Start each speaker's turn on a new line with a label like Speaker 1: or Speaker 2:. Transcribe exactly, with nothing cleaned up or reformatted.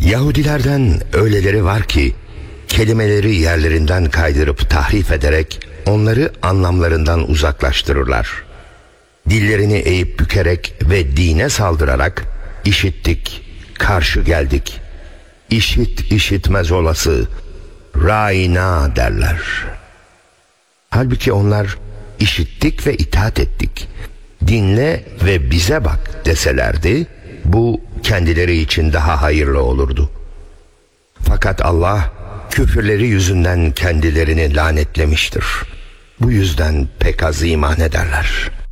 Speaker 1: Yahudilerden öyleleri var ki kelimeleri yerlerinden kaydırıp tahrif ederek onları anlamlarından uzaklaştırırlar. Dillerini eğip bükerek ve dine saldırarak işittik, karşı geldik, işit işitmez olası, râina derler. Halbuki onlar işittik ve itaat ettik, dinle ve bize bak deselerdi, bu kendileri için daha hayırlı olurdu. Fakat Allah küfürleri yüzünden kendilerini lanetlemiştir. Bu yüzden pek az iman ederler.